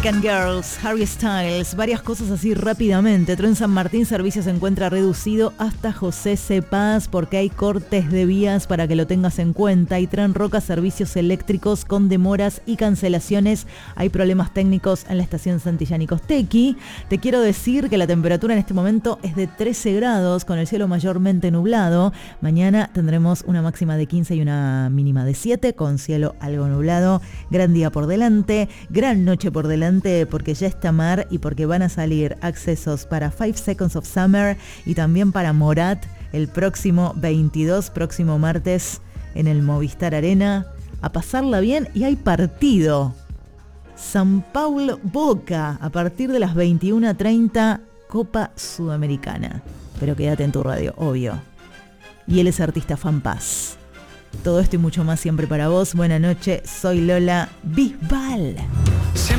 American Girls, Harry Styles, varias cosas así rápidamente. Tren San Martín, servicio se encuentra reducido hasta José C. Paz porque hay cortes de vías para que lo tengas en cuenta. Y Tren Roca, servicios eléctricos con demoras y cancelaciones. Hay problemas técnicos en la estación Santillán y Costequi. Te quiero decir que la temperatura en este momento es de 13 grados con el cielo mayormente nublado. Mañana tendremos una máxima de 15 y una mínima de 7 con cielo algo nublado. Gran día por delante, gran noche por delante porque ya está mar y porque van a salir accesos para 5 Seconds of Summer y también para Morat el próximo 22, próximo martes en el Movistar Arena, a pasarla bien. Y hay partido San Paulo Boca a partir de las 21:30, Copa Sudamericana, pero quédate en tu radio, obvio. Y él es artista Fanpaz. Todo esto y mucho más siempre para vos. Buena noche, soy Lola Bisbal.